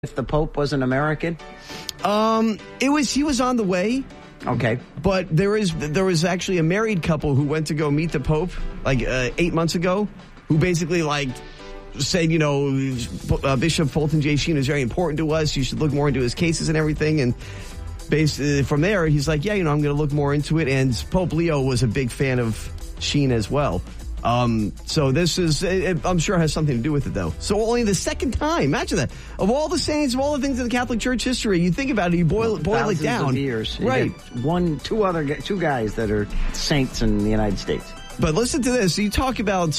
if the Pope was an American? He was on the way. Okay. But there was actually a married couple who went to go meet the Pope 8 months ago, who basically said, Bishop Fulton J. Sheen is very important to us. You should look more into his cases and everything. And basically from there, he's like, I'm going to look more into it. And Pope Leo was a big fan of Sheen as well. So this is, I'm sure has something to do with it, though. So only the second time. Imagine that. Of all the saints, of all the things in the Catholic Church history, you think about it, you boil it down. Thousands of years. Right. Two guys that are saints in the United States. But listen to this. You talk about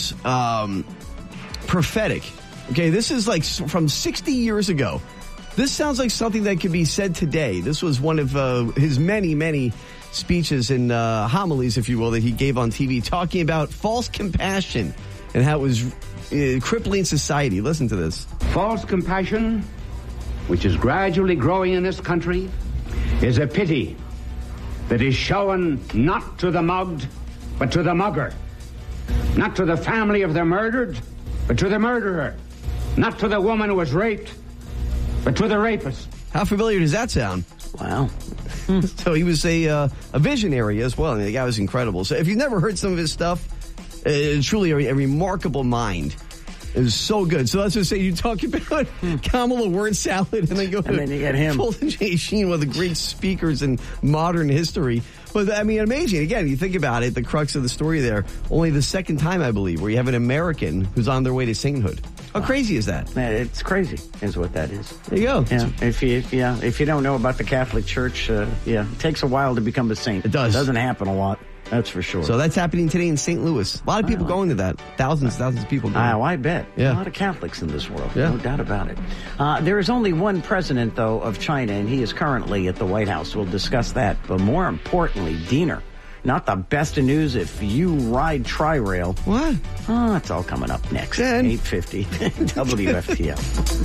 prophetic. Okay, this is from 60 years ago. This sounds like something that could be said today. This was one of his many, many speeches and homilies, if you will, that he gave on TV, talking about false compassion and how it was crippling society. Listen to this. False compassion, which is gradually growing in this country, is a pity that is shown not to the mugged, but to the mugger. Not to the family of the murdered, but to the murderer. Not to the woman who was raped, but to the rapist. How familiar does that sound? Wow. So he was a visionary as well. I mean, the guy was incredible. So if you've never heard some of his stuff, truly a remarkable mind. It was so good. So let's just say you talk about Kamala word salad and then you get him. Fulton J. Sheen, one of the great speakers in modern history. But, I mean, amazing. Again, you think about it, the crux of the story there, only the second time, I believe, where you have an American who's on their way to sainthood. How crazy is that? It's crazy, is what that is. There you go. Yeah. If you don't know about the Catholic Church, it takes a while to become a saint. It does. It doesn't happen a lot. That's for sure. So that's happening today in St. Louis. A lot of people going to that. Thousands of people going. Oh, I bet. Yeah. A lot of Catholics in this world. Yeah. No doubt about it. There is only one president, though, of China, and he is currently at the White House. We'll discuss that. But more importantly, Diener. Not the best of news if you ride Tri-Rail. What? Oh, it's all coming up next. 8:50 WFTL.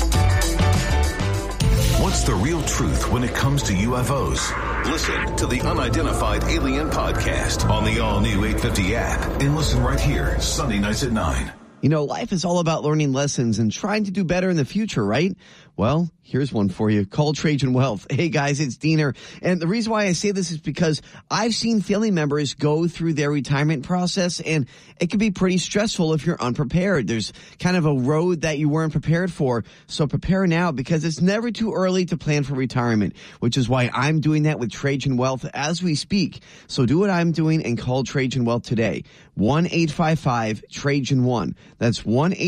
What's the real truth when it comes to UFOs? Listen to the Unidentified Alien Podcast on the all-new 850 app. And listen right here, Sunday nights at 9. Life is all about learning lessons and trying to do better in the future, right? Well, here's one for you. Call Trajan Wealth. Hey, guys, it's Diener. And the reason why I say this is because I've seen family members go through their retirement process, and it can be pretty stressful if you're unprepared. There's kind of a road that you weren't prepared for. So prepare now, because it's never too early to plan for retirement, which is why I'm doing that with Trajan Wealth as we speak. So do what I'm doing and call Trajan Wealth today. 1-855-TRAJAN-1. That's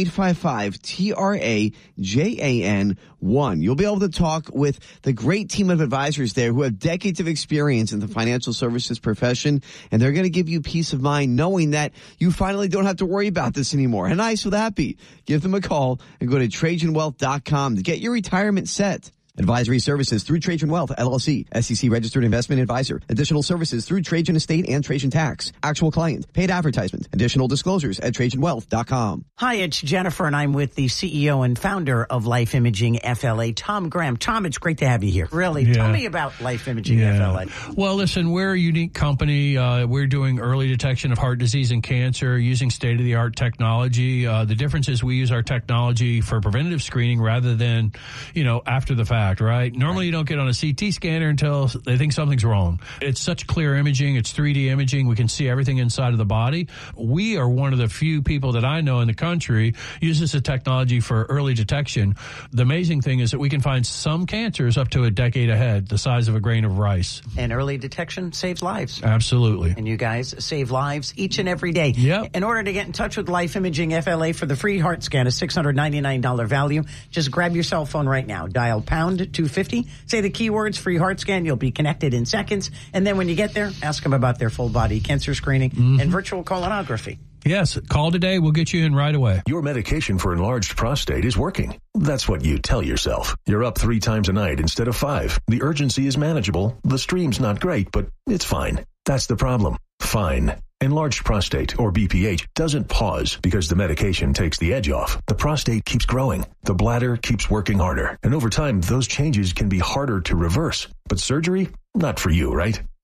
1-855-TRAJAN-1. You'll be able to talk with the great team of advisors there who have decades of experience in the financial services profession, and they're going to give you peace of mind knowing that you finally don't have to worry about this anymore. How nice will that be? Give them a call and go to TrajanWealth.com to get your retirement set. Advisory services through Trajan Wealth, LLC, SEC registered investment advisor. Additional services through Trajan Estate and Trajan Tax. Actual client, paid advertisement. Additional disclosures at TrajanWealth.com. Hi, it's Jennifer, and I'm with the CEO and founder of Life Imaging FLA, Tom Graham. Tom, it's great to have you here. Really, tell me about Life Imaging FLA. Well, listen, we're a unique company. We're doing early detection of heart disease and cancer using state-of-the-art technology. The difference is we use our technology for preventative screening rather than, after the fact. Right? Normally you don't get on a CT scanner until they think something's wrong. It's such clear imaging. It's 3D imaging. We can see everything inside of the body. We are one of the few people that I know in the country uses the technology for early detection. The amazing thing is that we can find some cancers up to a decade ahead, the size of a grain of rice. And early detection saves lives. Absolutely. And you guys save lives each and every day. Yep. In order to get in touch with Life Imaging FLA for the free heart scan, a $699 value, just grab your cell phone right now. Dial pound 250. Say the keywords free heart scan. You'll be connected in seconds. And then when you get there, ask them about their full body cancer screening and virtual colonography. Yes, call today. We'll get you in right away. Your medication for enlarged prostate is working. That's what you tell yourself. You're up 3 times a night instead of 5. The urgency is manageable. The stream's not great, but it's fine. That's the problem. Fine. Enlarged prostate, or BPH, doesn't pause because the medication takes the edge off. The prostate keeps growing. The bladder keeps working harder. And over time, those changes can be harder to reverse. But surgery? Not for you, right?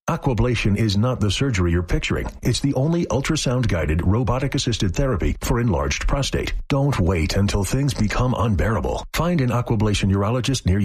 Aquablation is not the surgery you're picturing. It's the only ultrasound-guided, robotic-assisted therapy for enlarged prostate. Don't wait until things become unbearable. Find an Aquablation urologist near you.